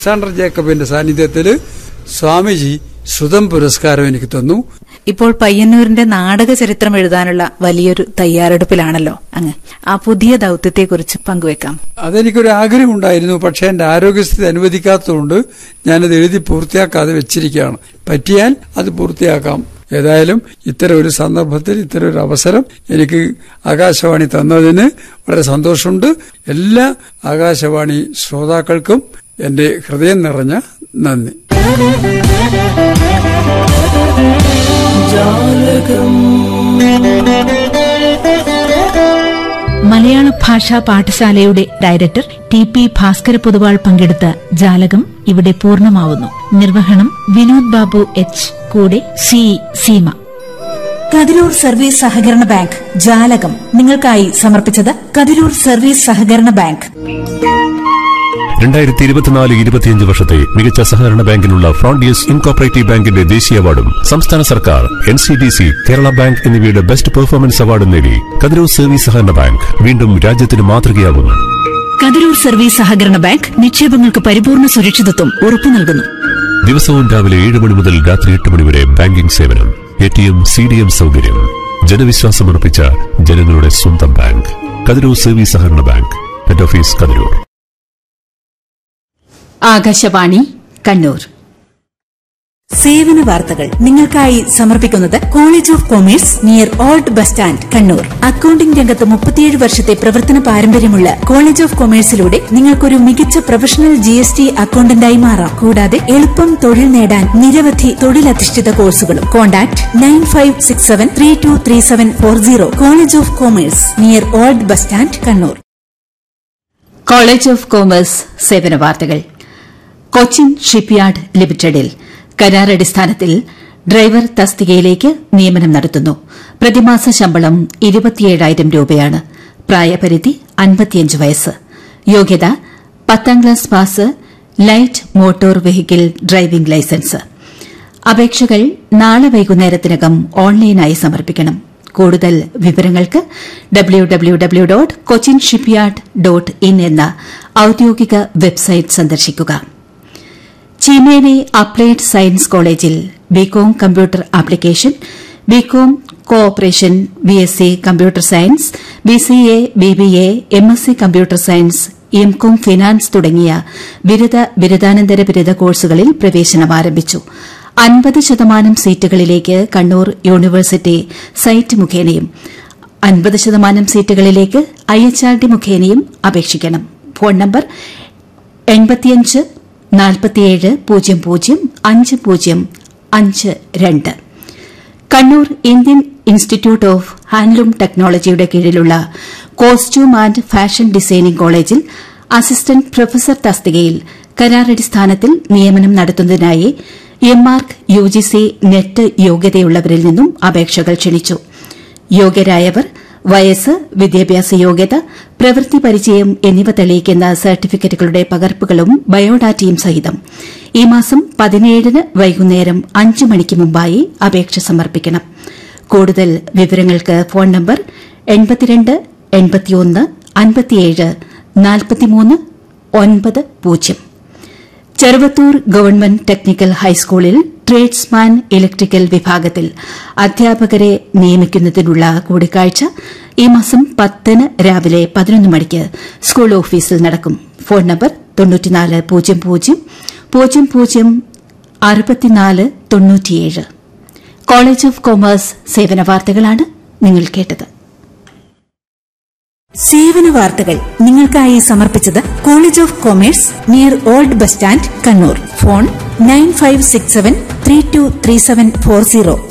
Alexander ജേക്കബിന്റെ സാന്നിധ്യത്തിൽ സ്വാമിജി ശ്രുതം പുരസ്കാരം എനിക്ക് തന്നു. ഇപ്പോൾ പയ്യന്നൂരിന്റെ നാടക ചരിത്രം എഴുതാനുള്ള വലിയൊരു തയ്യാറെടുപ്പിലാണല്ലോ അങ്ങ്. ആ പുതിയ ദൌത്യത്തെക്കുറിച്ച് പങ്കുവെക്കാം. അതെനിക്കൊരു ആഗ്രഹം ഉണ്ടായിരുന്നു. പക്ഷെ എന്റെ ആരോഗ്യസ്ഥിതി അനുവദിക്കാത്തതുകൊണ്ട് ഞാനത് എഴുതി പൂർത്തിയാക്കാതെ വെച്ചിരിക്കുകയാണ്. പറ്റിയാൽ അത് പൂർത്തിയാക്കാം. ഏതായാലും ഇത്തരം ഒരു സന്ദർഭത്തിൽ ഇത്തരം ഒരു അവസരം എനിക്ക് ആകാശവാണി തന്നതിന് വളരെ സന്തോഷമുണ്ട്. എല്ലാ ആകാശവാണി ശ്രോതാക്കൾക്കും എന്റെ ഹൃദയം നിറഞ്ഞ നന്ദി. മലയാള ഭാഷാ പാഠശാലയുടെ ഡയറക്ടർ TP ഭാസ്കര പൊതുവാൾ പങ്കെടുത്ത ജാലകം ഇവിടെ പൂർണ്ണമാവുന്നു. നിർവഹണം വിനോദ് ബാബു H, കൂടെ സീമ. കതിരൂർ സർവീസ് സഹകരണ ബാങ്ക് ജാലകം നിങ്ങൾക്കായി സമർപ്പിച്ചത് കതിരൂർ സർവീസ് സഹകരണ ബാങ്ക്. 2024-25 വർഷത്തെ മികച്ച സഹകരണ ബാങ്കിനുള്ള ഫ്രോണ്ടിയേഴ്സ് ഇൻകോർപ്പറേറ്റീവ് ബാങ്കിന്റെ ദേശീയ അവാർഡും സംസ്ഥാന സർക്കാർ, NCDC, കേരള ബാങ്ക് എന്നിവയുടെ ബെസ്റ്റ് പെർഫോമൻസ് അവാർഡും നേടി കതിരൂർ സർവീസ് സഹകരണ ബാങ്ക് വീണ്ടും രാജ്യത്തിന് മാതൃകയാവുന്നു. കതിരൂർ സർവീസ് സഹകരണ ബാങ്ക് നിക്ഷേപങ്ങൾക്ക് പരിപൂർണ സുരക്ഷിതത്വം ഉറപ്പു നൽകുന്നു. ദിവസവും രാവിലെ 7 മണി മുതൽ രാത്രി 8 മണി വരെ ബാങ്കിംഗ് സേവനം, ATM, CDM സൗകര്യം. ജനവിശ്വാസമർപ്പിച്ച ജനങ്ങളുടെ സ്വന്തം ബാങ്ക് കതിരൂർ സർവീസ് സഹകരണ bank, head office Kathirur. Akashvani Kannur. സേവന വാർത്തകൾ നിങ്ങൾക്കായി സമർപ്പിക്കുന്നത് college of commerce near old bus stand Kannur. Accounting രംഗത്ത് 37 വർഷത്തെ പ്രവർത്തന പാരമ്പര്യമുള്ള കോളേജ് ഓഫ് കൊമേഴ്സിലൂടെ നിങ്ങൾക്കൊരു മികച്ച പ്രൊഫഷണൽ GST അക്കൌണ്ടന്റായി മാറാം. കൂടാതെ എളുപ്പം തൊഴിൽ നേടാൻ നിരവധി തൊഴിലധിഷ്ഠിത കോഴ്സുകളും. Contact 9567323740. College of commerce near old bus stand Kannur. College of commerce സേവന വാർത്തകൾ. കൊച്ചിൻ ഷിപ്പ്യാർഡ് ലിമിറ്റഡിൽ കരാറടിസ്ഥാനത്തിൽ ഡ്രൈവർ തസ്തികയിലേക്ക് നിയമനം നടത്തുന്നു. പ്രതിമാസ ശമ്പളം 27,000 രൂപയാണ്. പ്രായപരിധി 55 വയസ്സ്. യോഗ്യത 10ാം class pass, light motor vehicle driving licence. അപേക്ഷകൾ നാളെ വൈകുന്നേരത്തിനകം ഓൺലൈനായി സമർപ്പിക്കണം. കൂടുതൽ വിവരങ്ങൾക്ക് www.cochinshipyard.in എന്ന ഔദ്യോഗിക വെബ്സൈറ്റ് സന്ദർശിക്കുക. ചീമേനി അപ്ലൈഡ് സയൻസ് കോളേജിൽ BCom computer application, BCom cooperation, BSc computer science, BCA, BBA, MSc computer science, MCOM finance തുടങ്ങിയ ബിരുദാനന്തര ബിരുദ കോഴ്സുകളിൽ പ്രവേശനം ആരംഭിച്ചു. 50% സീറ്റുകളിലേക്ക് കണ്ണൂർ യൂണിവേഴ്സിറ്റി സൈറ്റ് മുഖേനയും 50% സീറ്റുകളിലേക്ക് IHRD മുഖേനയും അപേക്ഷിക്കണം. Phone number 8547005052. Kannur Indian institute of handloom ടെക്നോളജിയുടെ കീഴിലുള്ള കോസ്റ്റ്യൂം ആന്റ് ഫാഷൻ ഡിസൈനിംഗ് കോളേജിൽ അസിസ്റ്റന്റ് പ്രൊഫസർ തസ്തികയിൽ കരാറടിസ്ഥാനത്തിൽ നിയമനം നടത്തുന്നതിനായി MArc UGC നെറ്റ് യോഗ്യതയുള്ളവരിൽ നിന്നും അപേക്ഷകൾ ക്ഷണിച്ചു. യോഗ്യരായവർ വയസ്സ്, വിദ്യാഭ്യാസ യോഗ്യത, പ്രവൃത്തി പരിചയം എന്നിവ തെളിയിക്കുന്ന സർട്ടിഫിക്കറ്റുകളുടെ പകർപ്പുകളും ബയോഡാറ്റയും സഹിതം ഈ മാസം 17 വൈകുന്നേരം 5 മണിക്ക് മുമ്പായി അപേക്ഷ സമർപ്പിക്കണം. കൂടുതൽ വിവരങ്ങൾക്ക് phone number 82 81 57 43 90. Cheruvathur government technical ഹൈസ്കൂളിൽ ട്രേഡ്സ്മാൻ ഇലക്ട്രിക്കൽ വിഭാഗത്തിൽ അധ്യാപകരെ നിയമിക്കുന്നതിനുള്ള കൂടിക്കാഴ്ച ഈ മാസം 10 രാവിലെ 11 മണിക്ക് സ്കൂൾ ഓഫീസിൽ നടക്കും. Phone number 9400 006497. College of commerce സേവന വാർത്തകളാണ് നിങ്ങൾ കേട്ടത്. സേവന വാർത്തകൾ നിങ്ങൾക്കായി സമർപ്പിച്ചത് college of commerce near old bus stand Kannur. Phone 9567323740.